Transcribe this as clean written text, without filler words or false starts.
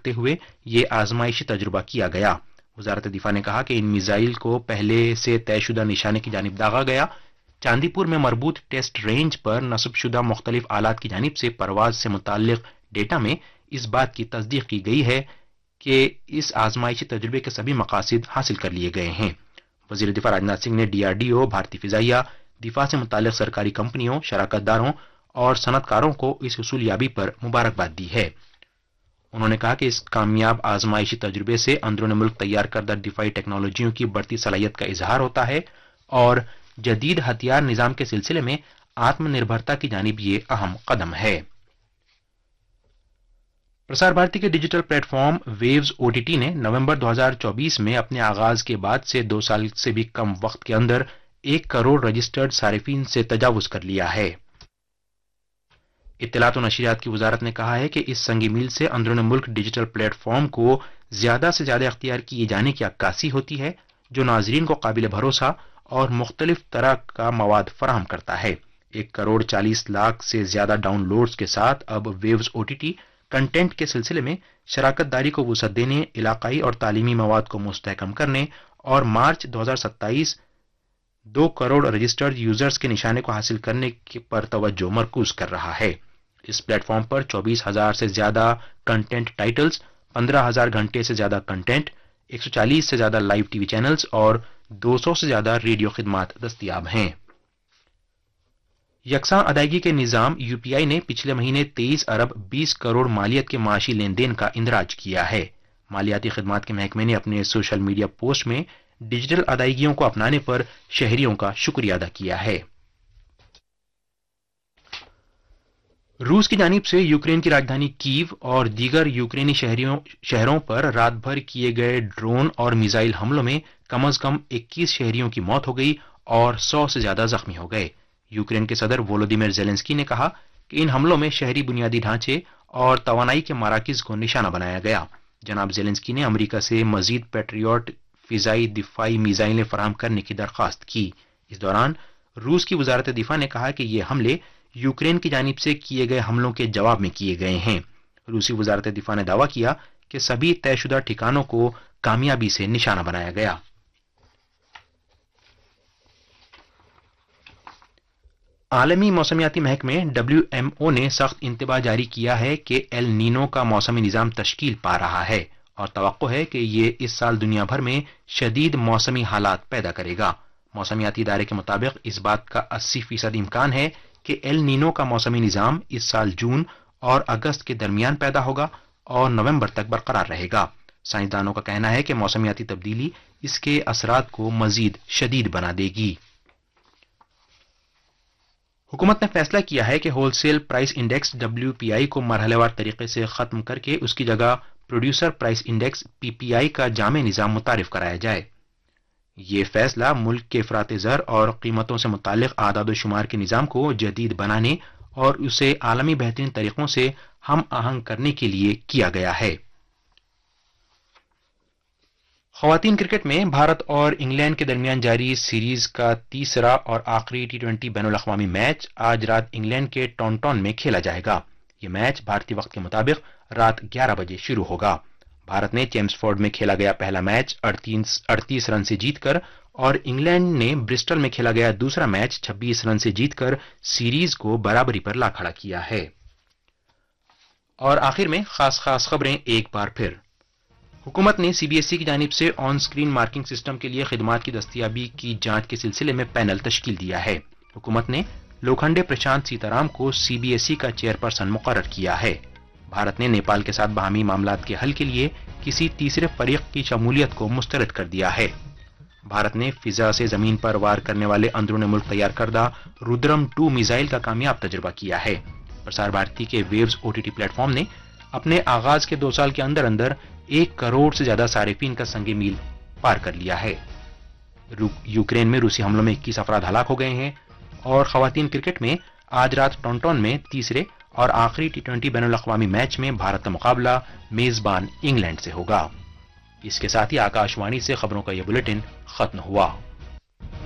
رکھتے ہوئے یہ آزمائشی تجربہ کیا گیا۔ وزارت دفاع نے کہا کہ ان میزائل کو پہلے سے طے شدہ نشانے کی جانب داغا گیا۔ چاندی پور میں مربوط ٹیسٹ رینج پر نصب شدہ مختلف آلات کی جانب سے پرواز سے متعلق ڈیٹا میں اس بات کی تصدیق کی گئی ہے کہ اس آزمائشی تجربے کے سبھی مقاصد حاصل کر لیے گئے ہیں۔ وزیر دفاع راجناتھ سنگھ نے DRDO، بھارتی فضائیہ دفاع سے متعلق سرکاری کمپنیوں، شراکت داروں اور صنعت کاروں کو اس حصول یابی پر مبارکباد دی ہے۔ انہوں نے کہا کہ اس کامیاب آزمائشی تجربے سے اندرون ملک تیار کردہ دفاعی ٹیکنالوجیوں کی بڑھتی صلاحیت کا اظہار ہوتا ہے اور جدید ہتھیار نظام کے سلسلے میں آتم نربھرتا کی جانب یہ اہم قدم ہے۔ پرسار بھارتی کے digital plate form views OTT نے نومبر 2024 میں اپنے آغاز کے بعد سے 2 سال سے بھی کم وقت کے اندر 1 کروڑ رجسٹرڈ صارفین سے تجاوز کر لیا ہے۔ اطلاعات و نشریات کی وزارت نے کہا ہے کہ اس سنگی میل سے اندرون ملک ڈیجیٹل پلیٹ فارم کو زیادہ سے زیادہ اختیار کیے جانے کی عکاسی ہوتی ہے، جو ناظرین کو قابل بھروسہ اور مختلف طرح کا مواد فراہم کرتا ہے۔ 1 کروڑ 40 لاکھ سے زیادہ ڈاؤن لوڈز کے ساتھ اب ویوز OTT کنٹینٹ کے سلسلے میں شراکت داری کو وسعت دینے، علاقائی اور تعلیمی مواد کو مستحکم کرنے اور مارچ 2027 2 کروڑ رجسٹرڈ یوزرز کے نشانے کو حاصل کرنے پر توجہ مرکوز کر رہا ہے۔ اس پلیٹ فارم پر 24,000 سے زیادہ کنٹینٹ ٹائٹلز، 15,000 گھنٹے سے زیادہ کنٹینٹ، 140 سے زیادہ لائیو TV چینلز اور 200 سے زیادہ ریڈیو خدمات دستیاب ہیں۔ یکساں ادائیگی کے نظام UPI نے پچھلے مہینے 23 ارب 20 کروڑ مالیت کے معاشی لین دین کا اندراج کیا ہے۔ مالیاتی خدمات کے محکمے نے اپنے سوشل میڈیا پوسٹ میں ڈیجیٹل ادائیگیوں کو اپنانے پر شہریوں کا شکریہ ادا کیا ہے۔ روس کی جانب سے یوکرین کی راجدھانی کیو اور دیگر یوکرینی شہروں پر رات بھر کیے گئے ڈرون اور میزائل حملوں میں کم از کم 21 شہریوں کی موت ہو گئی اور 100 سے زیادہ زخمی ہو گئے۔ یوکرین کے صدر وولودیمیر زیلنسکی نے کہا کہ ان حملوں میں شہری بنیادی ڈھانچے اور توانائی کے مراکز کو نشانہ بنایا گیا۔ جناب زیلنسکی نے امریکہ سے مزید پیٹریوٹ فضائی دفاعی میزائلیں فراہم کرنے کی درخواست کی۔ اس دوران روس کی وزارت دفاع نے کہا کہ یہ حملے یوکرین کی جانب سے کیے گئے حملوں کے جواب میں کیے گئے ہیں۔ روسی وزارت دفاع نے دعویٰ کیا کہ سبھی طے شدہ ٹھکانوں کو کامیابی سے نشانہ بنایا گیا۔ عالمی موسمیاتی محکمے WMO نے سخت انتباہ جاری کیا ہے کہ ایل نینو کا موسمی نظام تشکیل پا رہا ہے اور توقع ہے کہ یہ اس سال دنیا بھر میں شدید موسمی حالات پیدا کرے گا۔ موسمیاتی ادارے کے مطابق اس بات کا 80% امکان ہے کہ ایل نینو کا موسمی نظام اس سال جون اور اگست کے درمیان پیدا ہوگا اور نومبر تک برقرار رہے گا۔ سائنسدانوں کا کہنا ہے کہ موسمیاتی تبدیلی اس کے اثرات کو مزید شدید بنا دے گی۔ حکومت نے فیصلہ کیا ہے کہ whole cell price index WPI کو مرحلے وار طریقے سے ختم کر کے اس کی جگہ پروڈیوسر پرائس انڈیکس PPI کا جامع نظام متعارف کرایا جائے۔ یہ فیصلہ ملک کے افراط زر اور قیمتوں سے متعلق اعداد و شمار کے نظام کو جدید بنانے اور اسے عالمی بہترین طریقوں سے ہم آہنگ کرنے کے لیے کیا گیا ہے۔ خواتین کرکٹ میں بھارت اور انگلینڈ کے درمیان جاری سیریز کا تیسرا اور آخری T20 بین الاقوامی میچ آج رات انگلینڈ کے ٹونٹون میں کھیلا جائے گا۔ یہ میچ بھارتی وقت کے مطابق رات 11 بجے شروع ہوگا۔ بھارت نے چیمسفورڈ میں کھیلا گیا پہلا میچ 38 رن سے جیت کر اور انگلینڈ نے برسٹل میں کھیلا گیا دوسرا میچ 26 رن سے جیت کر سیریز کو برابری پر لا کھڑا کیا ہے۔ اور آخر میں خاص خبریں ایک بار پھر۔ حکومت نے CBSE کی جانب سے آن سکرین مارکنگ سسٹم کے لیے خدمات کی دستیابی کی جانچ کے سلسلے میں پینل تشکیل دیا ہے۔ حکومت نے لوکھنڈے پرشانت سیتارام کو CBSE کا چیئرپرسن مقرر کیا ہے۔ بھارت نے نیپال کے ساتھ باہمی معاملات کے حل کے لیے کسی تیسرے فریق کی شمولیت کو مسترد کر دیا ہے۔ بھارت نے فضا سے زمین پر وار کرنے والے اندرون ملک تیار کردہ رودرم 2 میزائل کا کامیاب تجربہ کیا ہے۔ پرسار بھارتی کے ویوز OTT پلیٹ فارم نے اپنے آغاز کے 2 سال کے اندر 1 کروڑ سے زیادہ صارفین کا سنگ میل پار کر لیا ہے۔ یوکرین میں روسی حملوں میں 21 افراد ہلاک ہو گئے ہیں اور خواتین کرکٹ میں آج رات ٹونٹون میں تیسرے اور آخری T20 بین الاقوامی میچ میں بھارت کا مقابلہ میزبان انگلینڈ سے ہوگا۔ اس کے ساتھ ہی آکاش وانی سے خبروں کا یہ بلیٹن ختم ہوا۔